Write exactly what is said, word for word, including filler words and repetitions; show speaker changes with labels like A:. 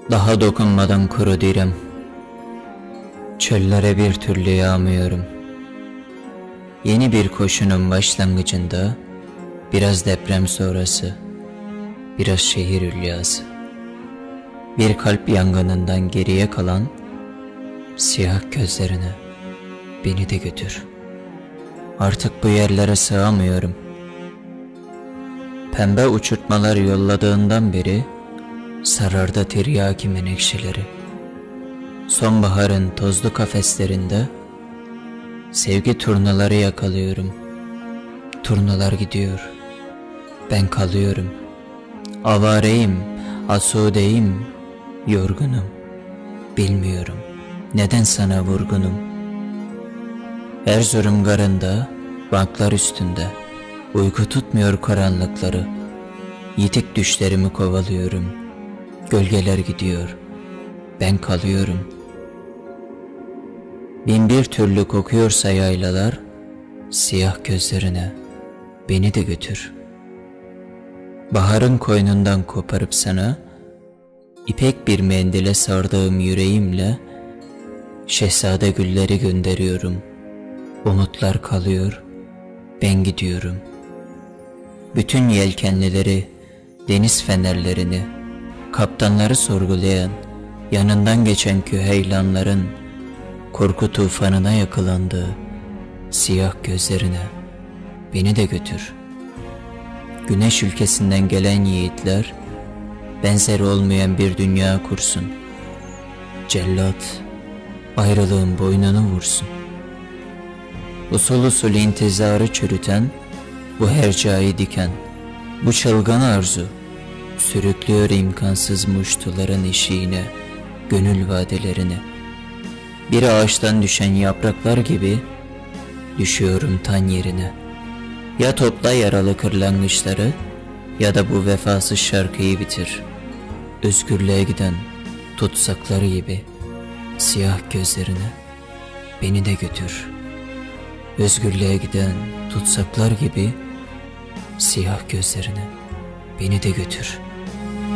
A: Daha dokunmadan kuru direm. Çöllere bir türlü yağmıyorum. Yeni bir koşunun başlangıcında biraz deprem sonrası, biraz şehir hülyası. Bir kalp yangınından geriye kalan siyah gözlerine beni de götür. Artık bu yerlere sığamıyorum. Pembe uçurtmalar yolladığından beri sararda tiryaki menekşeleri. Sonbaharın tozlu kafeslerinde sevgi turnaları yakalıyorum. Turnalar gidiyor, ben kalıyorum. Avareyim, asudeyim, yorgunum. Bilmiyorum neden sana vurgunum. Erzurum garında, banklar üstünde uyku tutmuyor karanlıkları. Yitik düşlerimi kovalıyorum. Gölgeler gidiyor, ben kalıyorum. Bin bir türlü kokuyorsa yaylalar, siyah gözlerine beni de götür. Baharın koynundan koparıp sana ipek bir mendile sardığım yüreğimle şehzade gülleri gönderiyorum. Umutlar kalıyor, ben gidiyorum. Bütün yelkenlileri, deniz fenerlerini, kaptanları sorgulayan, yanından geçen küheylanların korku tufanına yakalandığı siyah gözlerine beni de götür. Güneş ülkesinden gelen yiğitler benzeri olmayan bir dünya kursun. Cellat ayrılığın boynunu vursun. Usul usul intizarı çürüten, bu hercai diken, bu çılgın arzu sürüklüyor imkansız muştuların eşiğine, gönül vadelerine. Bir ağaçtan düşen yapraklar gibi düşüyorum tan yerine. Ya topla yaralı kırlangıçları ya da bu vefasız şarkıyı bitir. Özgürlüğe giden tutsakları gibi siyah gözlerine beni de götür. Özgürlüğe giden tutsaklar gibi siyah gözlerine beni de götür.